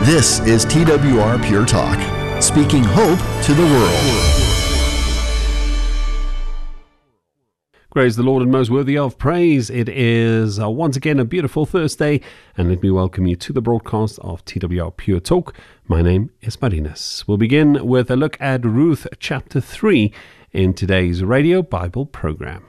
This is TWR Pure Talk, speaking hope to the world. Praise the Lord and most worthy of praise. It is once again a beautiful Thursday, and let me welcome you to the broadcast of TWR Pure Talk. My name is Marinus. We'll begin with a look at Ruth chapter 3 in today's radio Bible program.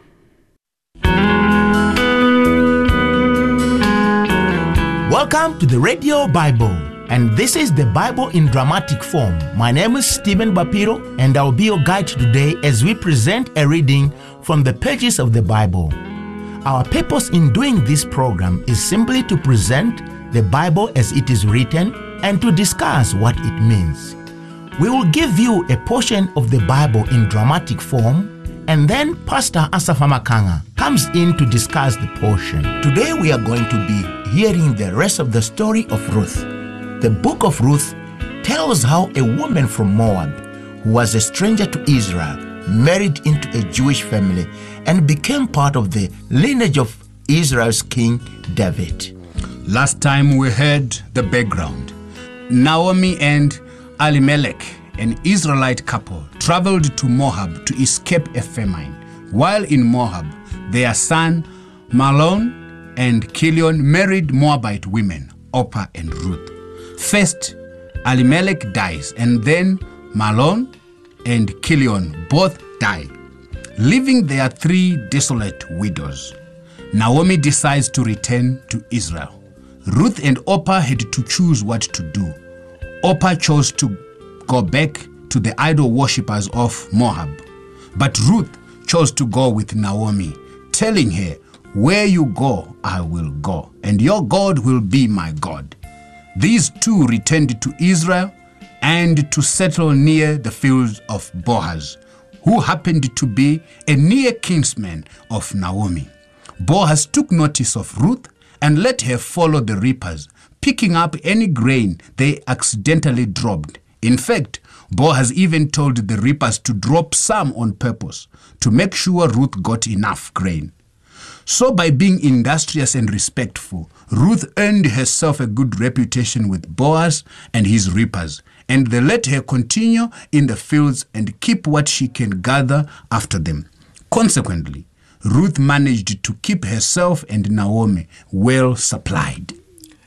Welcome to the Radio Bible, and this is the Bible in dramatic form. My name is Stephen Bapiro, and I'll be your guide today as we present a reading from the pages of the Bible. Our purpose in doing this program is simply to present the Bible as it is written and to discuss what it means. We will give you a portion of the Bible in dramatic form, and then Pastor Asafa Makanga comes in to discuss the portion. Today we are going to be hearing the rest of the story of Ruth. The book of Ruth tells how a woman from Moab, who was a stranger to Israel, married into a Jewish family and became part of the lineage of Israel's King David. Last time we heard the background. Naomi and Elimelech, an Israelite couple, traveled to Moab to escape a famine. While in Moab, their son Mahlon and Chilion married Moabite women, Orpah and Ruth. First, Elimelech dies, and then Mahlon and Chilion both die, leaving their 3 desolate widows. Naomi decides to return to Israel. Ruth and Orpah had to choose what to do. Orpah chose to go back to the idol worshippers of Moab, but Ruth chose to go with Naomi, telling her, "Where you go, I will go, and your God will be my God." These two returned to Israel and to settle near the fields of Boaz, who happened to be a near kinsman of Naomi. Boaz took notice of Ruth and let her follow the reapers, picking up any grain they accidentally dropped. In fact, Boaz even told the reapers to drop some on purpose to make sure Ruth got enough grain. So by being industrious and respectful, Ruth earned herself a good reputation with Boaz and his reapers, and they let her continue in the fields and keep what she can gather after them. Consequently, Ruth managed to keep herself and Naomi well supplied.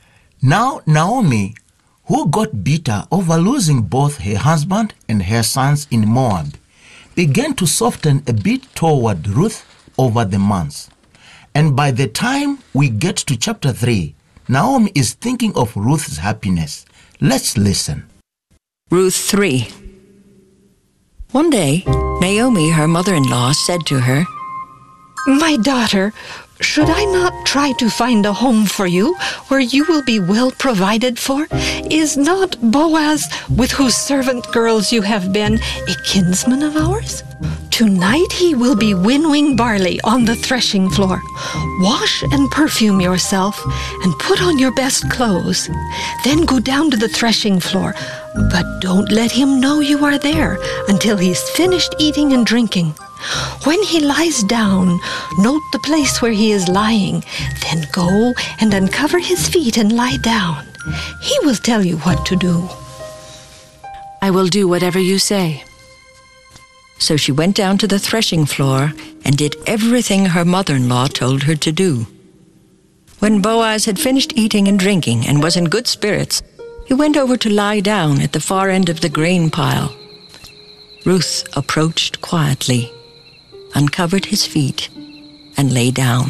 Now Naomi, who got bitter over losing both her husband and her sons in Moab, began to soften a bit toward Ruth over the months. And by the time we get to chapter 3, Naomi is thinking of Ruth's happiness. Let's listen. Ruth 3. One day, Naomi, her mother-in-law, said to her, "My daughter, should I not try to find a home for you where you will be well provided for? Is not Boaz, with whose servant girls you have been, a kinsman of ours? Tonight he will be winnowing barley on the threshing floor. Wash and perfume yourself and put on your best clothes. Then go down to the threshing floor, but don't let him know you are there until he's finished eating and drinking. When he lies down, note the place where he is lying. Then go and uncover his feet and lie down. He will tell you what to do." "I will do whatever you say." So she went down to the threshing floor and did everything her mother-in-law told her to do. When Boaz had finished eating and drinking and was in good spirits, he went over to lie down at the far end of the grain pile. Ruth approached quietly, uncovered his feet, and lay down.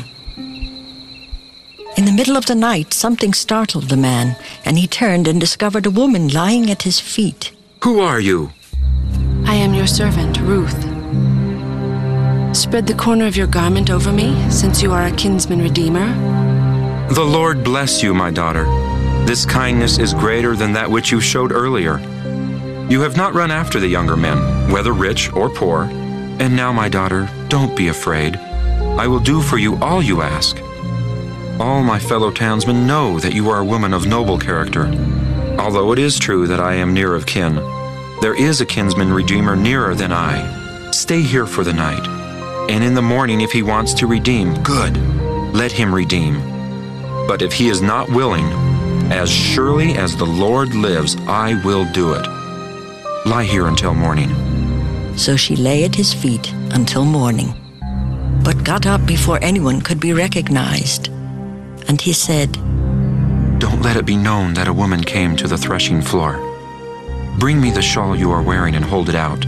In the middle of the night, something startled the man, and he turned and discovered a woman lying at his feet. "Who are you?" "I am your servant, Ruth. Spread the corner of your garment over me, since you are a kinsman redeemer." "The Lord bless you, my daughter. This kindness is greater than that which you showed earlier. You have not run after the younger men, whether rich or poor. And now, my daughter, don't be afraid. I will do for you all you ask. All my fellow townsmen know that you are a woman of noble character. Although it is true that I am near of kin, there is a kinsman redeemer nearer than I. Stay here for the night, and in the morning if he wants to redeem, good, let him redeem. But if he is not willing, As surely as the Lord lives, I will do it. Lie here until morning." So she lay at his feet until morning, but got up before anyone could be recognized. And he said, "Don't let it be known that a woman came to the threshing floor. Bring me the shawl you are wearing and hold it out."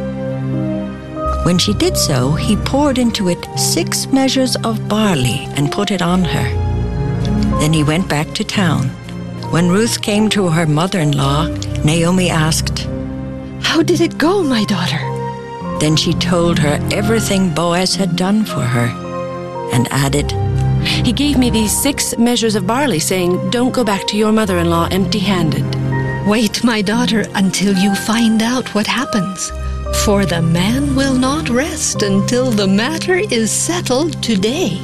When she did so, he poured into it 6 measures of barley and put it on her. Then he went back to town. When Ruth came to her mother-in-law, Naomi asked, "How did it go, my daughter?" Then she told her everything Boaz had done for her, and added, He gave me these 6 measures of barley, saying, 'Don't go back to your mother-in-law empty-handed.'" "Wait, my daughter, until you find out what happens. For the man will not rest until the matter is settled today."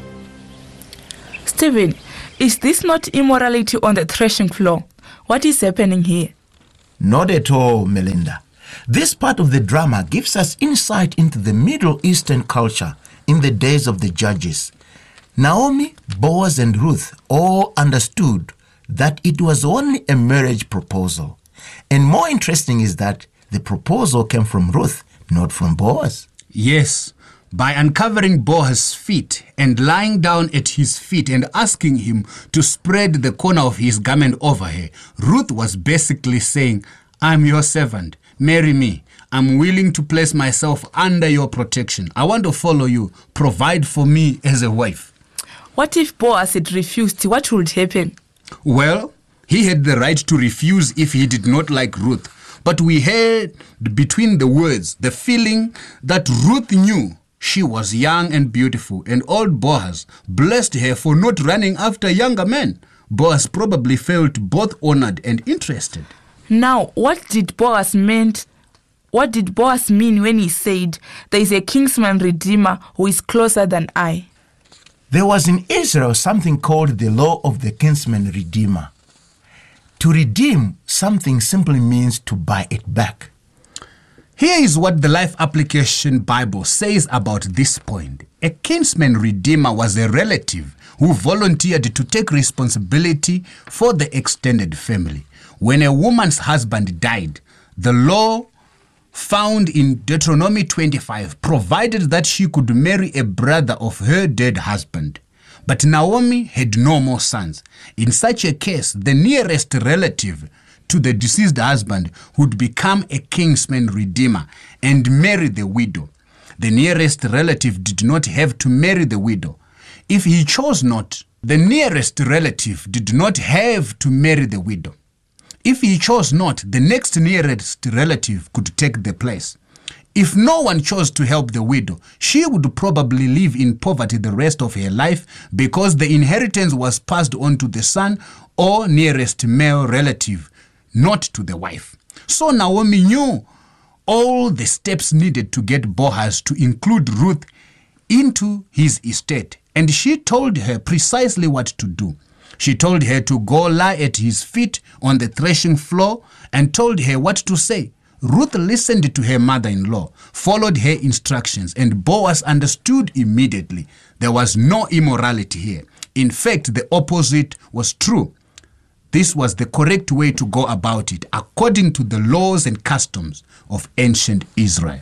Stephen, is this not immorality on the threshing floor? What is happening here? Not at all, Melinda. This part of the drama gives us insight into the Middle Eastern culture in the days of the Judges. Naomi, Boaz, and Ruth all understood that it was only a marriage proposal. And more interesting is that the proposal came from Ruth, not from Boaz. Yes, by uncovering Boaz's feet and lying down at his feet and asking him to spread the corner of his garment over her, Ruth was basically saying, "I'm your servant. Marry me. I'm willing to place myself under your protection. I want to follow you. Provide for me as a wife." What if Boaz had refused? What would happen? Well, he had the right to refuse if he did not like Ruth. But we heard between the words the feeling that Ruth knew she was young and beautiful, and old Boaz blessed her for not running after younger men. Boaz probably felt both honored and interested. Now, what did Boaz mean when he said, "There is a kinsman redeemer who is closer than I"? There was in Israel something called the law of the kinsman redeemer. To redeem something simply means to buy it back. Here is what the Life Application Bible says about this point. A kinsman redeemer was a relative who volunteered to take responsibility for the extended family. When a woman's husband died, the law found in Deuteronomy 25 provided that she could marry a brother of her dead husband. But Naomi had no more sons. In such a case, the nearest relative to the deceased husband would become a kinsman redeemer and marry the widow. The nearest relative did not have to marry the widow. If he chose not, the nearest relative did not have to marry the widow. If he chose not, the next nearest relative could take the place. If no one chose to help the widow, she would probably live in poverty the rest of her life because the inheritance was passed on to the son or nearest male relative, not to the wife. So Naomi knew all the steps needed to get Boaz to include Ruth into his estate, and she told her precisely what to do. She told her to go lie at his feet on the threshing floor and told her what to say. Ruth listened to her mother-in-law, followed her instructions, and Boaz understood immediately. There was no immorality here. In fact, the opposite was true. This was the correct way to go about it, according to the laws and customs of ancient Israel.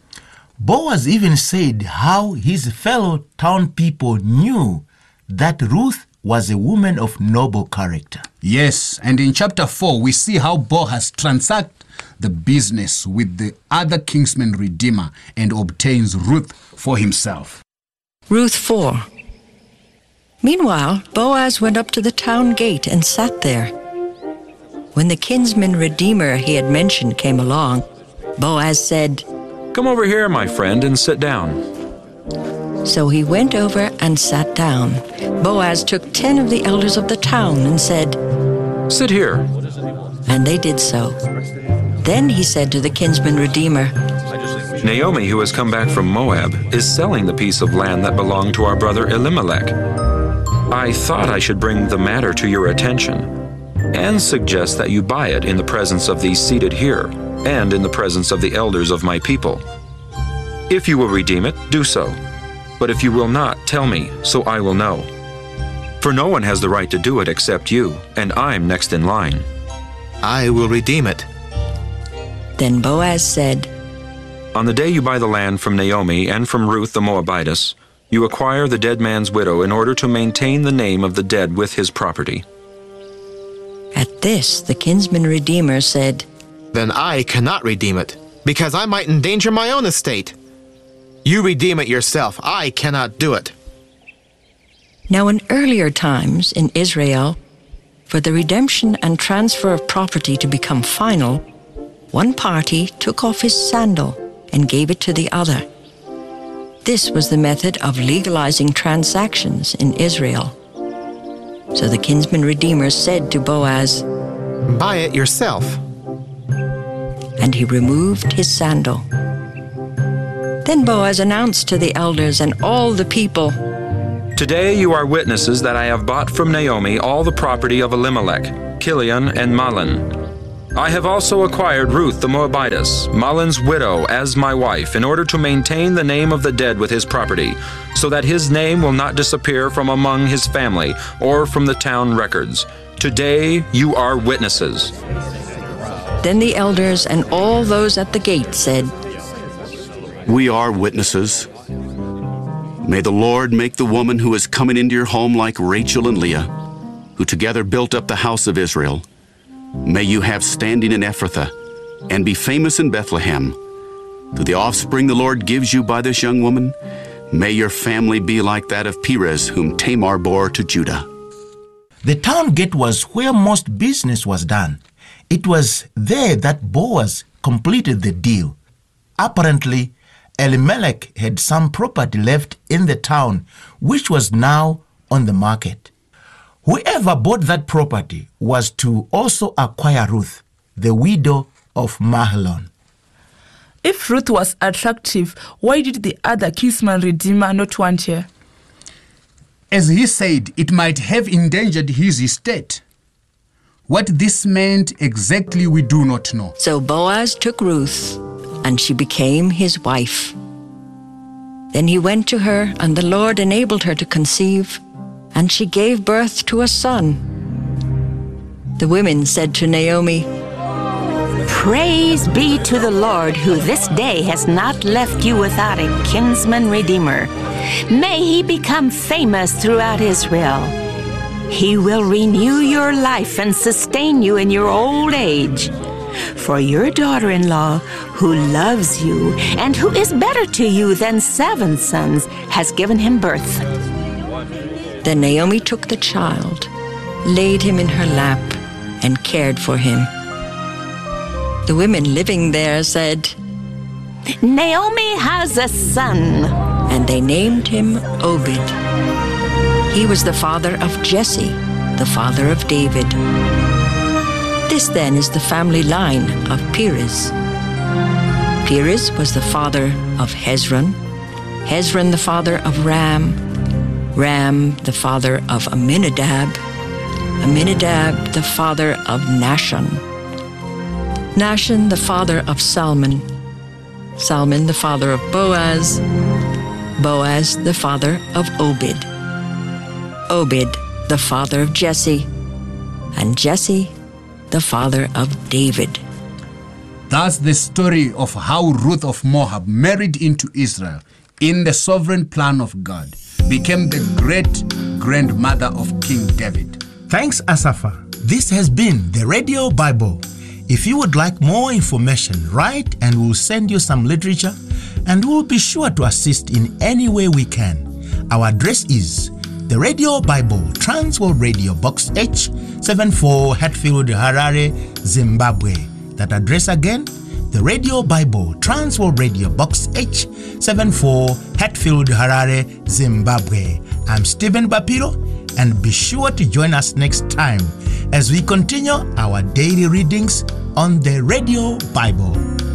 Boaz even said how his fellow town people knew that Ruth was a woman of noble character. Yes, and in chapter 4, we see how Boaz transacts the business with the other kinsman redeemer and obtains Ruth for himself. Ruth 4. Meanwhile, Boaz went up to the town gate and sat there. When the kinsman redeemer he had mentioned came along, Boaz said, "Come over here, my friend, and sit down." So he went over and sat down. Boaz took 10 of the elders of the town and said, "Sit here." And they did so. Then he said to the kinsman redeemer, "Naomi, who has come back from Moab, is selling the piece of land that belonged to our brother Elimelech. I thought I should bring the matter to your attention and suggest that you buy it in the presence of these seated here and in the presence of the elders of my people. If you will redeem it, do so. But if you will not, tell me, so I will know." For no one has the right to do it except you, and I'm next in line. I will redeem it. Then Boaz said, On the day you buy the land from Naomi and from Ruth the Moabitess, you acquire the dead man's widow in order to maintain the name of the dead with his property. At this, the kinsman redeemer said, Then I cannot redeem it, because I might endanger my own estate. You redeem it yourself. I cannot do it. Now in earlier times in Israel, for the redemption and transfer of property to become final, one party took off his sandal and gave it to the other. This was the method of legalizing transactions in Israel. So the kinsman redeemer said to Boaz, Buy it yourself. And he removed his sandal. Then Boaz announced to the elders and all the people, Today you are witnesses that I have bought from Naomi all the property of Elimelech, Kilion, and Mahlon. I have also acquired Ruth the Moabitess, Mahlon's widow, as my wife, in order to maintain the name of the dead with his property, so that his name will not disappear from among his family or from the town records. Today you are witnesses. Then the elders and all those at the gate said, We are witnesses. May the Lord make the woman who is coming into your home like Rachel and Leah, who together built up the house of Israel. May you have standing in Ephrathah and be famous in Bethlehem. Through the offspring the Lord gives you by this young woman, may your family be like that of Perez, whom Tamar bore to Judah. The town gate was where most business was done. It was there that Boaz completed the deal. Apparently, Elimelech had some property left in the town, which was now on the market. Whoever bought that property was to also acquire Ruth, the widow of Mahlon. If Ruth was attractive, why did the other kinsman redeemer not want her? As he said, it might have endangered his estate. What this meant exactly we do not know. So Boaz took Ruth, and she became his wife. Then he went to her, and the Lord enabled her to conceive, and she gave birth to a son. The women said to Naomi, Praise be to the Lord, who this day has not left you without a kinsman redeemer. May he become famous throughout Israel. He will renew your life and sustain you in your old age. For your daughter-in-law, who loves you and who is better to you than 7 sons, has given him birth. Then Naomi took the child, laid him in her lap, and cared for him. The women living there said, Naomi has a son. And they named him Obed. He was the father of Jesse, the father of David. This then is the family line of Perez. Perez was the father of Hezron, Hezron the father of Ram, Ram the father of Amminadab, Amminadab the father of Nahshon, Nahshon the father of Salmon, Salmon the father of Boaz, Boaz the father of Obed, Obed the father of Jesse, and Jesse the father of David. That's the story of how Ruth of Moab married into Israel in the sovereign plan of God, became the great-grandmother of King David. Thanks, Asafa. This has been the Radio Bible. If you would like more information, write and we'll send you some literature, and we'll be sure to assist in any way we can. Our address is the Radio Bible, Transworld Radio, Box H, 74 Hatfield, Harare, Zimbabwe. That address again, the Radio Bible, Transworld Radio, Box H, 74 Hatfield, Harare, Zimbabwe. I'm Stephen Bapiro, and be sure to join us next time as we continue our daily readings on the Radio Bible.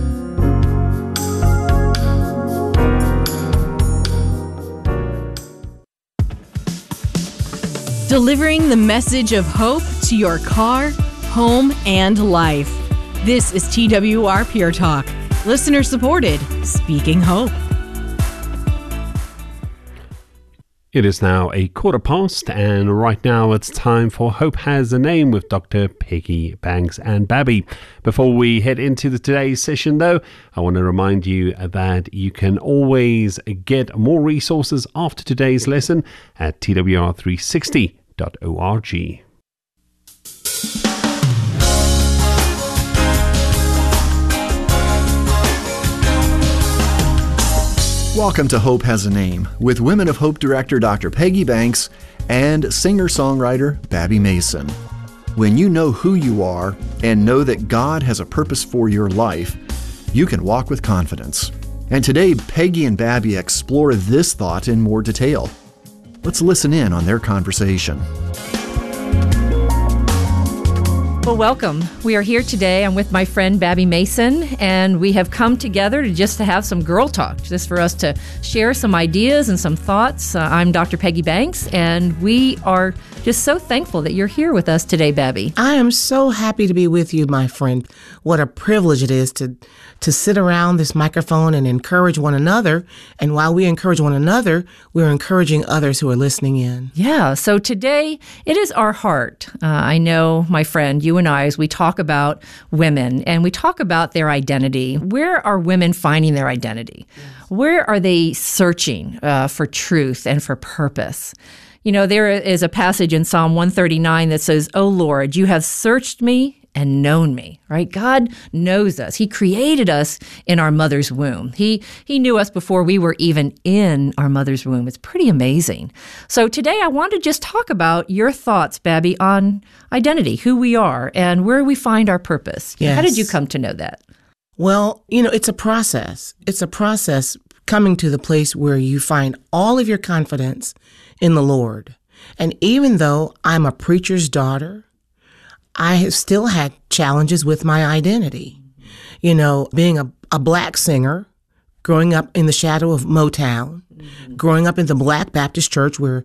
Delivering the message of hope to your car, home, and life. This is TWR Pure Talk, listener supported, speaking hope. It is now 15:15, and right now it's time for Hope Has a Name with Dr. Peggy Banks and Babby. Before we head into today's session, though, I want to remind you that you can always get more resources after today's lesson at twr360.org. Welcome to Hope Has a Name with Women of Hope Director Dr. Peggy Banks and singer-songwriter Babby Mason. When you know who you are and know that God has a purpose for your life, you can walk with confidence. And today, Peggy and Babby explore this thought in more detail. Let's listen in on their conversation. Well, welcome. We are here today. I'm with my friend Babby Mason, and we have come together to have some girl talk, just for us to share some ideas and some thoughts. I'm Dr. Peggy Banks, and we are just so thankful that you're here with us today, Babby. I am so happy to be with you, my friend. What a privilege it is to sit around this microphone and encourage one another. And while we encourage one another, we're encouraging others who are listening in. Yeah, so today it is our heart. I know, my friend, you and I, as we talk about women and we talk about their identity, where are women finding their identity? Where are they searching for truth and for purpose? You know, there is a passage in Psalm 139 that says, "O Lord, you have searched me and known me," right? God knows us. He created us in our mother's womb. He knew us before we were even in our mother's womb. It's pretty amazing. So today I want to just talk about your thoughts, Babby, on identity, who we are, and where we find our purpose. Yes. How did you come to know that? Well, you know, it's a process. It's a process coming to the place where you find all of your confidence in the Lord. And even though I'm a preacher's daughter, I have still had challenges with my identity. You know, being a black singer, growing up in the shadow of Motown, growing up in the Black Baptist Church where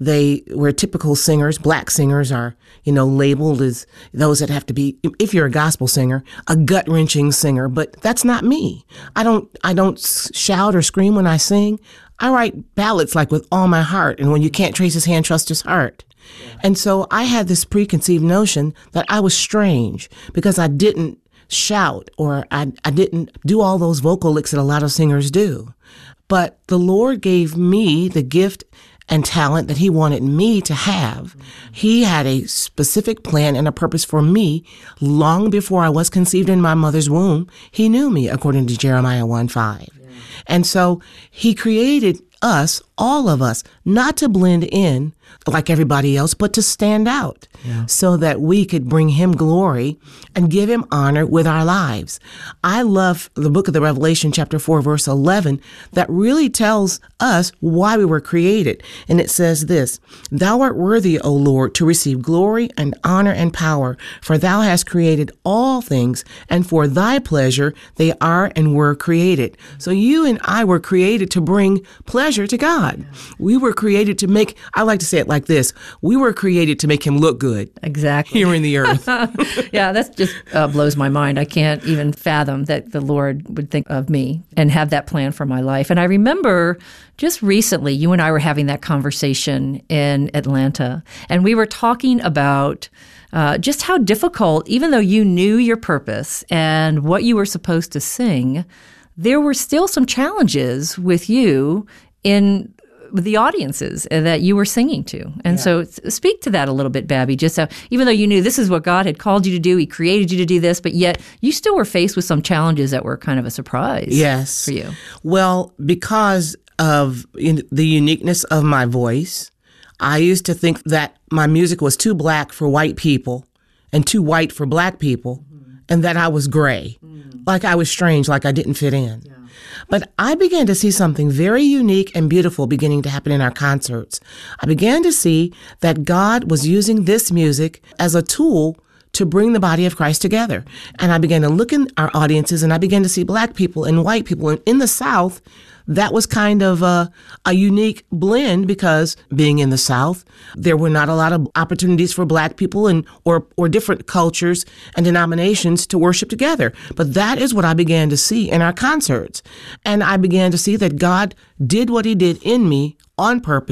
typical singers, black singers are, you know, labeled as those that have to be, if you're a gospel singer, a gut-wrenching singer, but that's not me. I don't shout or scream when I sing. I write ballads like with all my heart, and when you can't trace his hand, trust his heart. And so I had this preconceived notion that I was strange because I didn't shout or I didn't do all those vocal licks that a lot of singers do. But the Lord gave me the gift and talent that he wanted me to have. He had a specific plan and a purpose for me long before I was conceived in my mother's womb. He knew me, according to Jeremiah 1:5. And so he created us, all of us, not to blend in like everybody else, but to stand out so that we could bring him glory and give him honor with our lives. I love the book of the Revelation, chapter 4, verse 11, that really tells us why we were created. And it says this, "Thou art worthy, O Lord, to receive glory and honor and power, for thou hast created all things, and for thy pleasure they are and were created." So you and I were created to bring pleasure to God. We were created to make, I like to say it like this, we were created to make him look good. Exactly. Here in the earth. Yeah, that just blows my mind. I can't even fathom that the Lord would think of me and have that plan for my life. And I remember just recently, you and I were having that conversation in Atlanta, and we were talking about just how difficult, even though you knew your purpose and what you were supposed to sing, there were still some challenges with you in the audiences that you were singing to. And so speak to that a little bit, Babby, just how, even though you knew this is what God had called you to do, he created you to do this, but yet you still were faced with some challenges that were kind of a surprise for you. Well, because of the uniqueness of my voice, I used to think that my music was too black for white people and too white for black people, and that I was gray, like I was strange, like I didn't fit in. But I began to see something very unique and beautiful beginning to happen in our concerts. I began to see that God was using this music as a tool to bring the body of Christ together. And I began to look in our audiences, and I began to see black people and white people. And in the South, that was kind of a unique blend, because being in the South, there were not a lot of opportunities for black people and or different cultures and denominations to worship together. But that is what I began to see in our concerts. And I began to see that God did what he did in me on purpose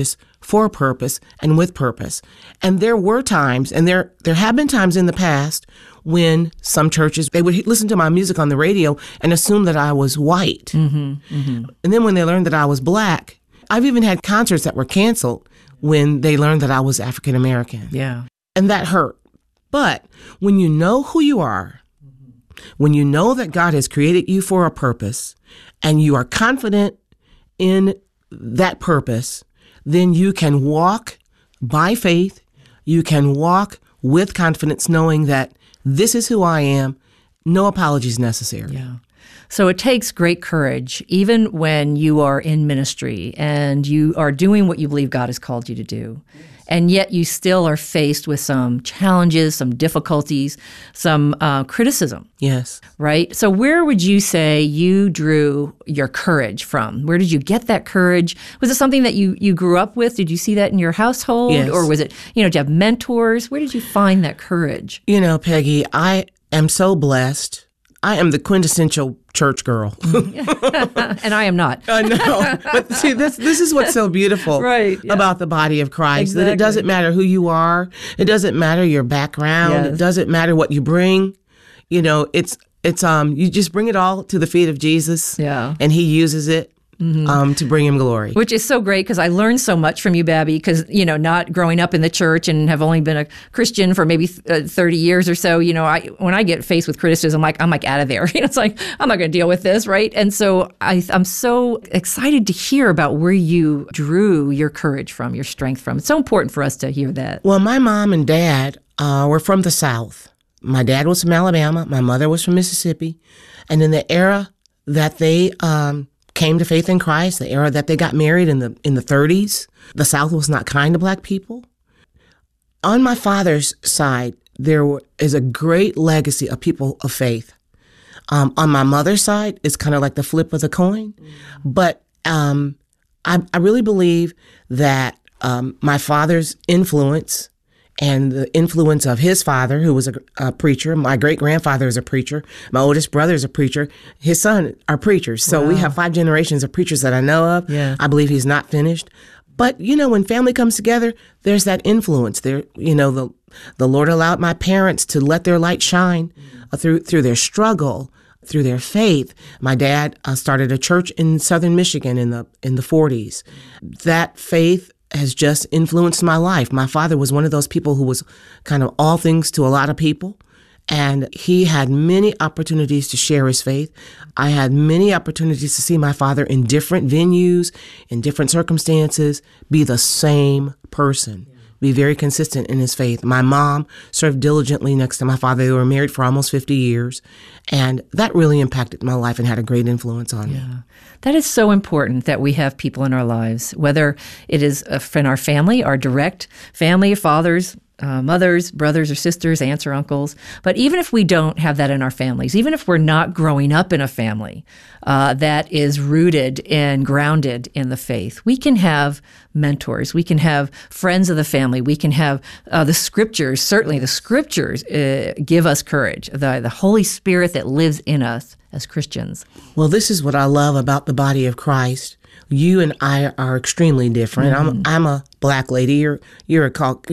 for a purpose and with purpose. And there were times, and there have been times in the past when some churches, they would listen to my music on the radio and assume that I was white. And then when they learned that I was black, I've even had concerts that were canceled when they learned that I was African American. Yeah. And that hurt. But when you know who you are, when you know that God has created you for a purpose, and you are confident in that purpose, then you can walk by faith. You can walk with confidence, knowing that this is who I am. No apologies necessary. Yeah. So it takes great courage, even when you are in ministry and you are doing what you believe God has called you to do. And yet you still are faced with some challenges, some difficulties, some criticism. Yes. Right? So where would you say you drew your courage from? Where did you get that courage? Was it something that you grew up with? Did you see that in your household? Yes. Or was it, do you have mentors? Where did you find that courage? Peggy, I am so blessed. I am the quintessential church girl. And I am not. I know. But see, this is what's so beautiful about the body of Christ, that it doesn't matter who you are. It doesn't matter your background. Yes. It doesn't matter what you bring. It's you just bring it all to the feet of Jesus. Yeah. And he uses it to bring him glory. Which is so great, because I learned so much from you, Babby, because, not growing up in the church and have only been a Christian for maybe 30 years or so, when I get faced with criticism, I'm out of there. It's like, I'm not going to deal with this, right? And so I'm so excited to hear about where you drew your courage from, your strength from. It's so important for us to hear that. Well, my mom and dad were from the South. My dad was from Alabama. My mother was from Mississippi. And in the era that they came to faith in Christ, the era that they got married in the 30s, the South was not kind to black people. On my father's side, there is a great legacy of people of faith. On my mother's side, it's kind of like the flip of the coin. But I really believe that my father's influence and the influence of his father, who was a preacher. My great-grandfather is a preacher. My oldest brother is a preacher. His son are preachers. So we have 5 generations of preachers that I know of. Yeah. I believe he's not finished. But, when family comes together, there's that influence. There, the Lord allowed my parents to let their light shine through their struggle, through their faith. My dad started a church in southern Michigan in the 40s. That faith has just influenced my life. My father was one of those people who was kind of all things to a lot of people, and he had many opportunities to share his faith. I had many opportunities to see my father in different venues, in different circumstances, be the same person, be very consistent in his faith. My mom served diligently next to my father. They were married for almost 50 years, and that really impacted my life and had a great influence on me. That is so important, that we have people in our lives, whether it is in our family, our direct family, fathers, mothers, brothers or sisters, aunts or uncles. But even if we don't have that in our families, even if we're not growing up in a family that is rooted and grounded in the faith, we can have mentors. We can have friends of the family. We can have the scriptures. Certainly the scriptures give us courage, the Holy Spirit that lives in us as Christians. Well, this is what I love about the body of Christ. You and I are extremely different. I'm a black lady. You're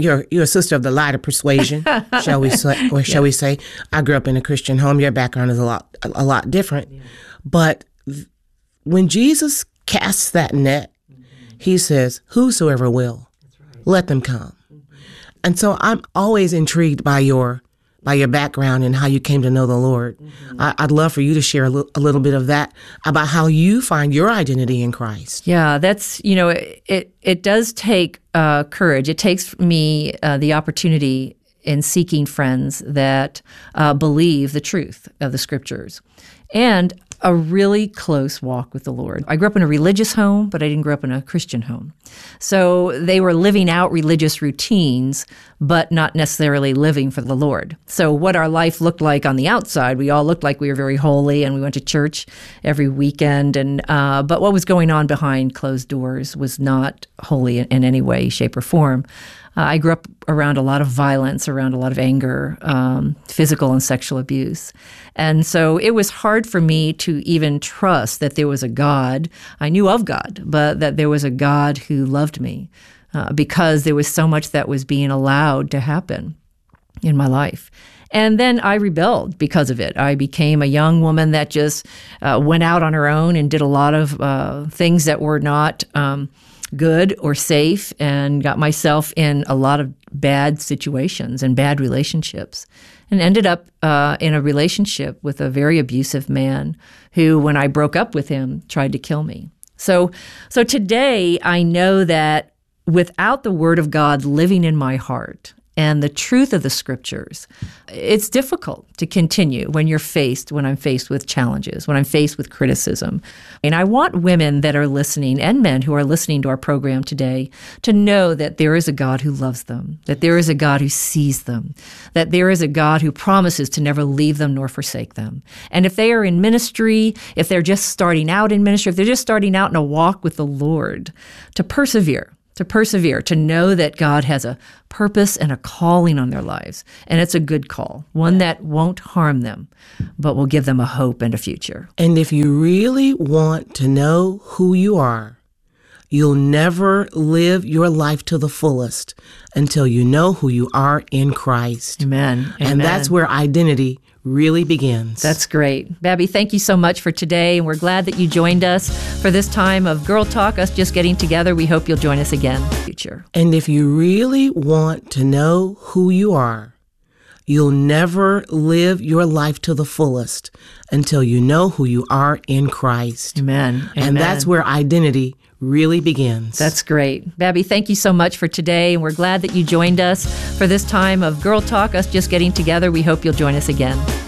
a sister of the light of persuasion, shall we say? Or shall we say? I grew up in a Christian home. Your background is a lot different. Yeah. But when Jesus casts that net, he says, "Whosoever will, let them come." And so I'm always intrigued by your background and how you came to know the Lord. I'd love for you to share a little bit of that, about how you find your identity in Christ. Yeah, that's, it does take courage. It takes me the opportunity in seeking friends that believe the truth of the scriptures, and a really close walk with the Lord. I grew up in a religious home, but I didn't grow up in a Christian home. So they were living out religious routines, but not necessarily living for the Lord. So what our life looked like on the outside, we all looked like we were very holy and we went to church every weekend. But what was going on behind closed doors was not holy in any way, shape, or form. I grew up around a lot of violence, around a lot of anger, physical and sexual abuse. And so it was hard for me to even trust that there was a God. I knew of God, but that there was a God who loved me, because there was so much that was being allowed to happen in my life. And then I rebelled because of it. I became a young woman that just went out on her own and did a lot of things that were not good or safe, and got myself in a lot of bad situations and bad relationships, and ended up in a relationship with a very abusive man who, when I broke up with him, tried to kill me. So today I know that without the Word of God living in my heart and the truth of the Scriptures, it's difficult to continue when I'm faced with challenges, when I'm faced with criticism. And I want women that are listening, and men who are listening to our program today, to know that there is a God who loves them, that there is a God who sees them, that there is a God who promises to never leave them nor forsake them. And if they are in ministry, if they're just starting out in ministry, if they're just starting out in a walk with the Lord, to persevere, to know that God has a purpose and a calling on their lives. And it's a good call, one that won't harm them, but will give them a hope and a future. And if you really want to know who you are, you'll never live your life to the fullest until you know who you are in Christ. Amen. And that's where identity really begins. That's great. Babby, thank you so much for today, and we're glad that you joined us for this time of Girl Talk, us just getting together. We hope you'll join us again in the future. And if you really want to know who you are, you'll never live your life to the fullest until you know who you are in Christ. Amen. And that's where identity really begins. That's great. Babby, thank you so much for today, and we're glad that you joined us for this time of Girl Talk, us just getting together. We hope you'll join us again.